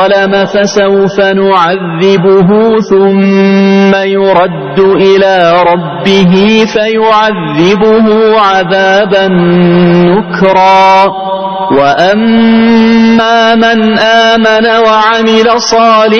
ظلم فسوف نعذبه ثم يرد إلى ربه فيعذبه عذابا نكرا وأما من آمن وعمل صالحا